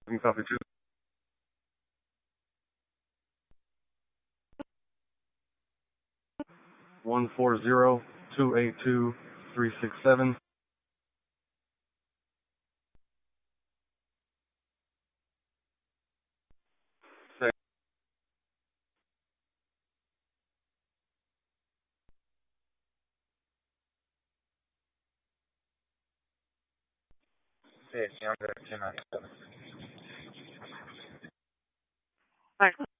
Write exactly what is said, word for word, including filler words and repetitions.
Copy two. One four zero two eight two three six seven. Sí, señor de two nine seven. Thanks.